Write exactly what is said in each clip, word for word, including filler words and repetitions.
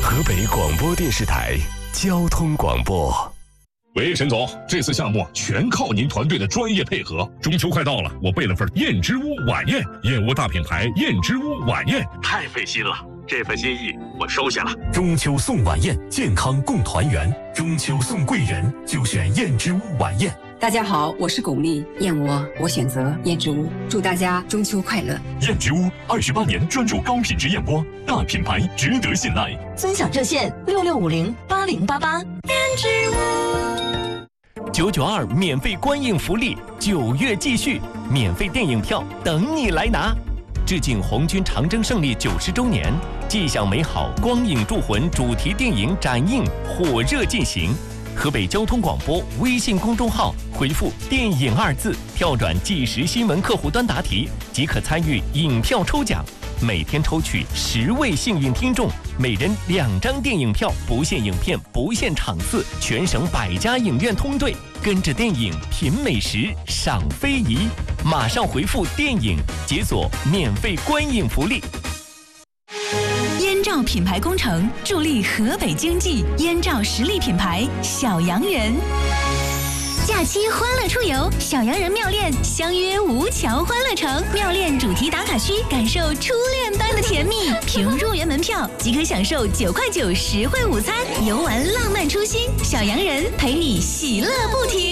河北广播电视台交通广播。 喂，沈总，这次项目全靠您团队的专业配合。中秋快到了，我备了份燕之屋晚宴，燕窝大品牌燕之屋晚宴，太费心了。这份心意我收下了。 中秋送晚宴，健康共团圆。中秋送贵人，就选燕之屋晚宴。 大家好，我是巩俐，燕窝我选择燕之屋，祝大家中秋快乐。 燕之屋二十八年专注高品质燕窝，大品牌值得信赖。 尊享热线六六五零八零八八。燕之屋九九二免费观影福利，九月继续，免费电影票等你来拿。致敬红军长征胜利九十周年，迹象美好光影铸魂主题电影展映火热进行。河北交通广播微信公众号回复“电影”二字，跳转即时新闻客户端答题，即可参与影票抽奖。每天抽取十位幸运听众，每人两张电影票，不限影片，不限场次，全省百家影院通兑，跟着电影品美食，赏非遗。马上回复“电影”，解锁免费观影福利。 燕赵品牌工程助力河北经济，燕赵实力品牌小洋人。假期欢乐出游，小洋人妙恋相约吴桥欢乐城，妙恋主题打卡区，感受初恋般的甜蜜。凭入园门票即可享受九块九实惠午餐，游玩浪漫初心，小洋人陪你喜乐不停。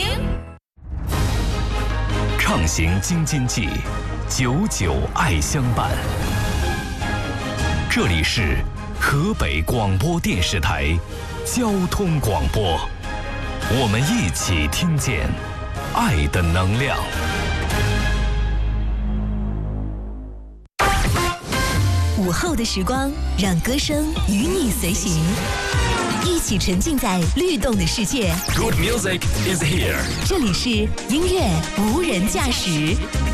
畅行京津冀，久久爱相伴。这里是河北广播电视台交通广播，我们一起听见爱的能量。 午后的时光，让歌声与你随行，一起沉浸在律动的世界。 Good music is here。 这里是音乐无人驾驶。